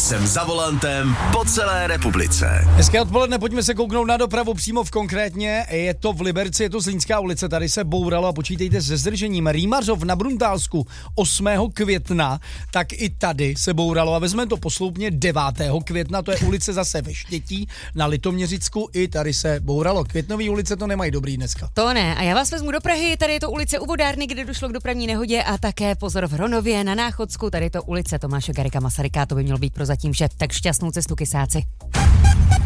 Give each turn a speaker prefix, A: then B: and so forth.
A: Jsem za volantem po celé republice.
B: Hezké odpoledne, pojďme se kouknout na dopravu přímo konkrétně. Je to v Liberci, je to Zlínská ulice, tady se bouralo a počítejte se zdržením. Rýmařov na Bruntálsku 8. května, tak i tady se bouralo a vezmeme to posloupně 9. května, to je ulice zase ve Štětí na Litoměřicku, i tady se bouralo. Květnový ulice to nemají dobrý dneska.
C: To ne, a já vás vezmu do Prahy, tady je to ulice u Vodárny, kde došlo k dopravní nehodě a také pozor v Hronově na Náchodsku, tady je to ulice Tomáše Garrigua Masaryka, to by mělo být prozatím vše, tak šťastnou cestu kysáci.